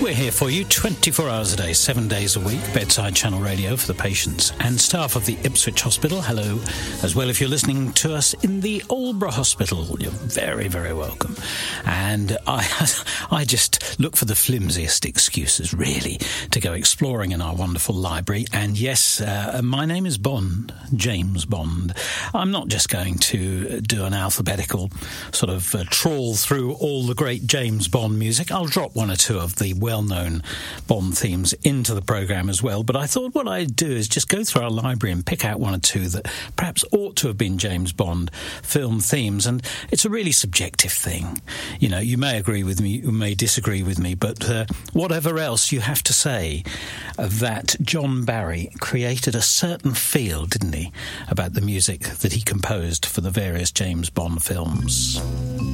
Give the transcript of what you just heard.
We're here for you 24 hours a day, 7 days a week. Bedside Channel Radio for the patients and staff of the Ipswich Hospital. Hello. As well, if you're listening to us in the Aldeburgh Hospital, you're very, very welcome. And I just look for the flimsiest excuses, really, to go exploring in our wonderful library. And yes, my name is Bond, James Bond. I'm not just going to do an alphabetical sort of trawl through all the great James Bond music. I'll drop one or two of the well-known Bond themes into the programme as well, but I thought what I'd do is just go through our library and pick out one or two that perhaps ought to have been James Bond film themes, and it's a really subjective thing. You know, you may agree with me, you may disagree with me, but whatever else you have to say, that John Barry created a certain feel, didn't he, about the music that he composed for the various James Bond films.